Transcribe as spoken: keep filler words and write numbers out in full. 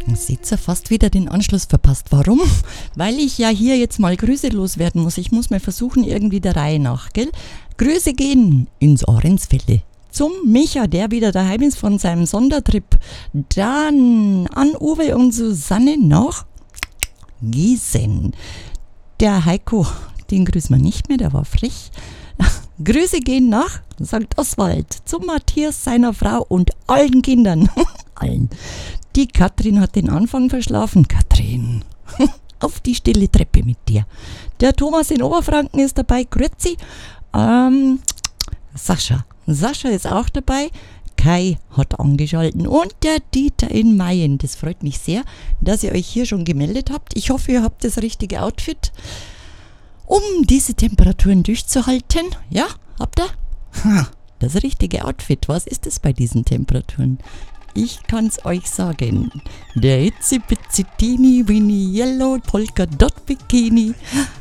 Seht ihr, fast wieder den Anschluss verpasst. Warum? Weil ich ja hier jetzt mal Grüße loswerden muss. Ich muss mal versuchen, irgendwie der Reihe nach, gell? Grüße gehen ins Ahrensfelde zum Micha, der wieder daheim ist von seinem Sondertrip. Dann an Uwe und Susanne nach Gießen. Der Heiko, den grüßen wir nicht mehr, der war frech. Grüße gehen nach Sankt Oswald zum Matthias, seiner Frau und allen Kindern. Allen. Die Katrin hat den Anfang verschlafen. Katrin, auf die stille Treppe mit dir. Der Thomas in Oberfranken ist dabei. Grüezi. Ähm, Sascha. Sascha ist auch dabei. Kai hat angeschalten. Und der Dieter in Mayen. Das freut mich sehr, dass ihr euch hier schon gemeldet habt. Ich hoffe, ihr habt das richtige Outfit, um diese Temperaturen durchzuhalten. Ja, habt ihr? Ha, das richtige Outfit. Was ist es bei diesen Temperaturen? Ich kann's euch sagen. Der Itzy Bitsy Teeny Winnie Yellow Polka Dot Bikini